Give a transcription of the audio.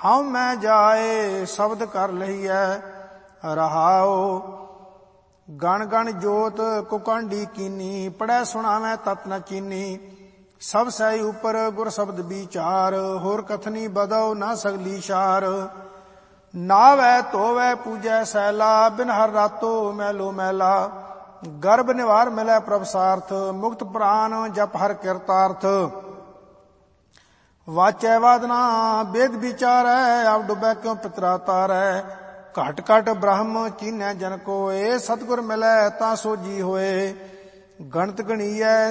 ਹਉ ਮੈਂ ਜਾਏ ਸ਼ਬਦ ਕਰ ਲਈਐ ਰਹਾਉ। ਗਣ ਗਣ ਜੋਤ ਕੁਕੰਡੀ ਕੀਨੀ ਪੜ੍ਹੈ ਸੁਣਾਵੈ ਤਤ ਨ ਚੀਨੀ। ਸਭ ਸਹਿ ਉਪਰ ਗੁਰ ਸ਼ਬਦ ਵਿਚਾਰ ਹੋਰ ਕਥਨੀ ਬਦਉ ਨਾ ਸਗਲੀ ਸ਼ਾਰ। ਨਾਵੈ ਧੋਵੈ ਪੂਜੈ ਸੈਲਾ ਬਿਨ ਹਰ ਰਾਤੋ ਮੈਲੋ ਮੈਲਾ। ਗਰਭ ਨਿਵਾਰ ਮਿਲੈ ਪ੍ਰਭ ਸਾਰਥ ਮੁਕਤ ਪ੍ਰਾਨ ਜਪ ਹਰ ਕਿਰਤਾਰਥ। ਵਾਚੈ ਵਾਦਨਾ ਵੇਦ ਵਿਚਾਰੈ ਆਪ ਡੁਬੈ ਕਿਉ ਪਿਤਰਾ ਤਾਰੈ। ਘਟ ਘਟ ਬ੍ਰਹਮ ਚੀਨੈ ਜਨ ਕੋਇ ਸਤਿਗੁਰ ਮਿਲੈ ਤਾਂ ਸੋਜੀ ਹੋਏ। ਗਣਤ ਗਣੀਐ